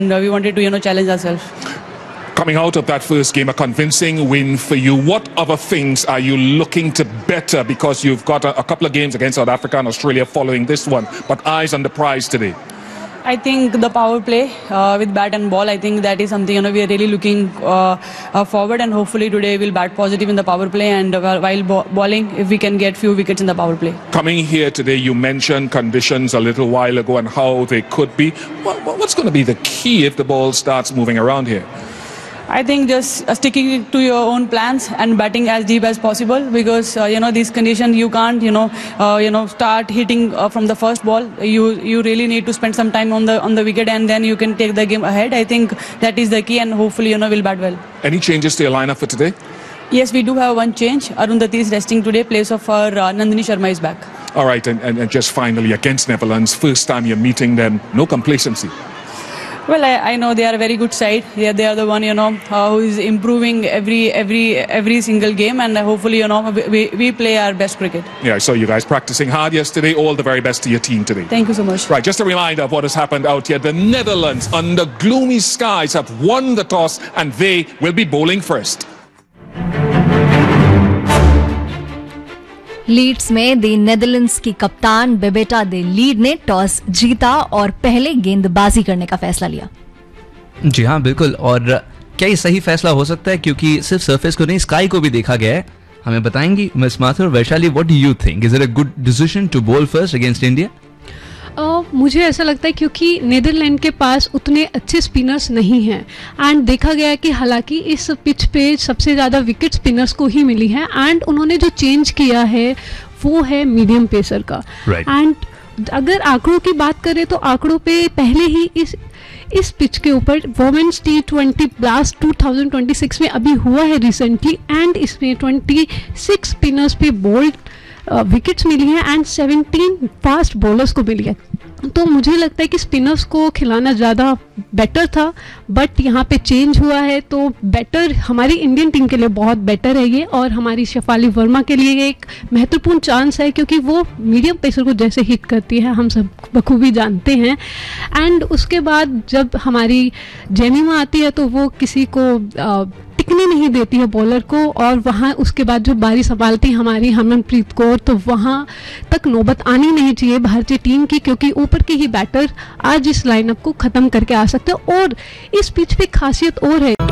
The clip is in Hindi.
We wanted to, challenge ourselves. Coming out of that first game, a convincing win for you. What other things are you looking to better? Because you've got a couple of games against South Africa and Australia following this one, but eyes on the prize today. I think the power play with bat and ball, I think that is something, we are really looking forward, and hopefully today we'll bat positive in the power play, and while bowling, if we can get few wickets in the power play. Coming here today, you mentioned conditions a little while ago and how they could be. What's going to be the key if the ball starts moving around here? I think just sticking to your own plans and batting as deep as possible, because these conditions you can't start hitting from the first ball. You really need to spend some time on the wicket, and then you can take the game ahead. I think that is the key, and hopefully we'll bat well. Any changes to your lineup for today? Yes, we do have one change. Arundhati is resting today. Place of our Nandini Sharma is back. All right, and just finally against Netherlands, first time you're meeting them, no complacency. Well, I know they are a very good side. Yeah, they are the one who is improving every single game, and hopefully we play our best cricket. Yeah, I saw you guys practicing hard yesterday. All the very best to your team today. Thank you so much. Right, just a reminder of what has happened out here. The Netherlands, under gloomy skies, have won the toss, and they will be bowling first. Leeds में द नेदरलैंड्स की कप्तान बेबेटा दे लीड ने टॉस जीता और पहले गेंदबाजी करने का फैसला लिया। जी हाँ, बिल्कुल। और क्या ये सही फैसला हो सकता है, क्योंकि सिर्फ सरफेस को नहीं स्काई को भी देखा गया है। हमें बताएंगी miss Mathur. Vaishali, what do you think, is it a good decision to बोल फर्स्ट अगेंस्ट इंडिया? मुझे ऐसा लगता है क्योंकि नीदरलैंड के पास उतने अच्छे स्पिनर्स नहीं हैं, एंड देखा गया है कि हालांकि इस पिच पे सबसे ज़्यादा विकेट स्पिनर्स को ही मिली है, एंड उन्होंने जो चेंज किया है वो है मीडियम पेसर का। एंड अगर आंकड़ों की बात करें तो आंकड़ों पे पहले ही इस पिच के ऊपर वोमेंस T20 ब्लास्ट 2026 में अभी हुआ है रिसेंटली, एंड इसमें 26 स्पिनर्स पे बोल्ड विकेट्स मिली हैं एंड 17 फास्ट बॉलर्स को मिली है। तो मुझे लगता है कि स्पिनर्स को खिलाना ज़्यादा बेटर था, बट यहाँ पे चेंज हुआ है तो बेटर हमारी इंडियन टीम के लिए बहुत बेटर है ये, और हमारी शेफाली वर्मा के लिए एक महत्वपूर्ण चांस है, क्योंकि वो मीडियम पेसर को जैसे हिट करती है हम सब बखूबी जानते हैं। एंड उसके बाद जब हमारी जेमिमा आती है तो वो किसी को टिकने नहीं देती है बॉलर को, और वहाँ उसके बाद जो बारी संभालती है हमारी हरमनप्रीत कौर, तो वहाँ तक नौबत आनी नहीं चाहिए भारतीय टीम की, क्योंकि ऊपर के ही बैटर आज इस लाइनअप को ख़त्म करके आ सकते हैं। और इस पिच पे खासियत और है।